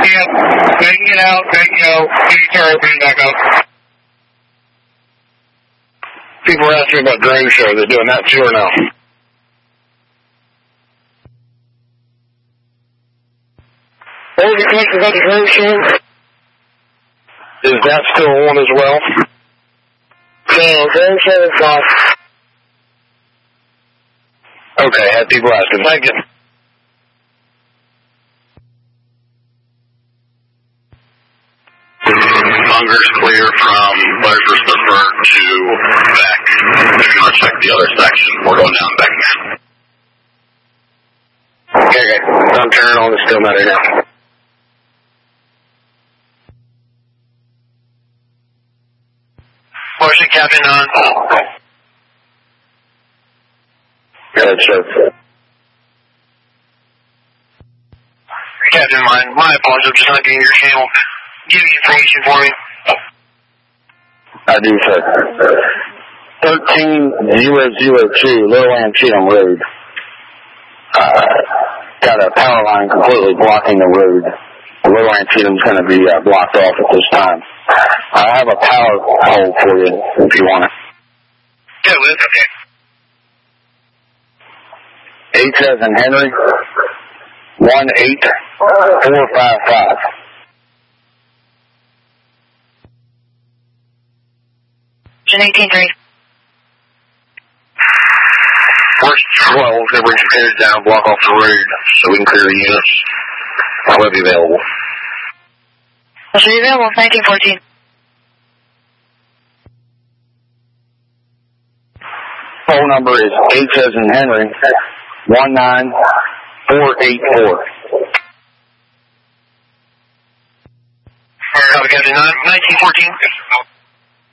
Yep. They can get out. They can go. You can start opening back up. People are asking me about drone show. They're doing that too or no? What was your question about the drone show? Is that still on as well? No, drone show is off. Okay, I had people asking. Thank you. Bunker's clear from Blairsburg to Beck. If you want to check the other section, we're going down Beck now. Okay. I'm turning on the still matter now. Motion, Captain, on. Good, sir. Captain, my apologies, I'm just not getting your channel. Give me information for me. I do, sir. 13002, Little Antietam Road. Got a power line completely blocking the road. Little Antietam's going to be blocked off at this time. I have a power hole for you if you want it. Yeah, Liz, okay. H as in Henry, 18455. Jen 18-3. First 12, going to bring some heads down, block off the road so we can clear the units. I will be available. I'll be available, 1914. Phone number is H as in Henry, 19484. Captain, 1914.